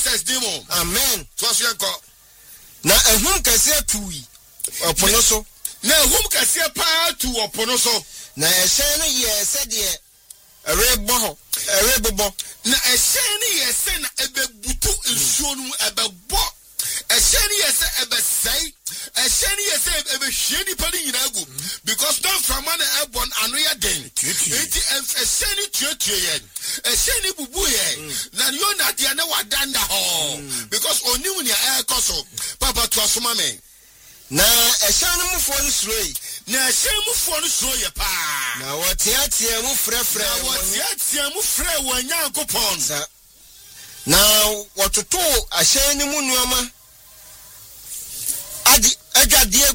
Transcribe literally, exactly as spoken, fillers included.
says demo. Amen. Trust your God. Na ehum kase tuwi. Opono so. Na ehum kase pa tu opono so. Na ehye no ye se de erebo ho. Erebo. Na ehye no ye se na ebebutu nsuo no ebebo. Ehye no ye se ebesai. Ehye no ye se ebehwie ni pa ni nyina gu. Because don't from man ebon anoya den. Enti ehye ni tuetue ye. Ehye ni bubu ye. Na yo na dia na wadanda ho. Because onimu ni ekoso. Papa to asoma me. Na ehye no mufo no suro. Na ehye mufo no suro ye pa. Na wotiatia mu frefre. Na wotiatia mu frɛ wanyankopɔn. Sa. Na wototo ahye ni mu nuama. Adi agade